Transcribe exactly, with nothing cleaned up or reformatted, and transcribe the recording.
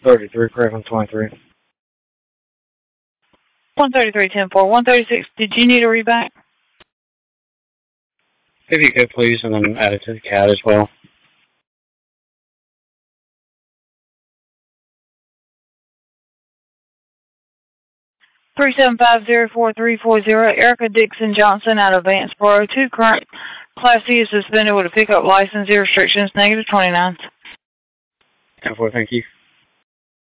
thirty-three, Craven twenty-three. one thirty-three, ten four. one thirty-six, did you need a reback? If you could, please, and then add it to the C A D as well. three seven five zero four three four zero, Erica Dixon Johnson out of Vanceboro. Two current Class C is suspended with a pickup license, zero restrictions, negative twenty-nine. ten four, thank you.